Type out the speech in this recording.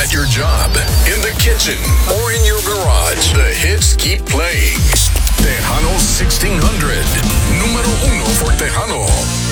At your job, in the kitchen, or in your garage, the hits keep playing. Tejano 1600. Número uno for Tejano.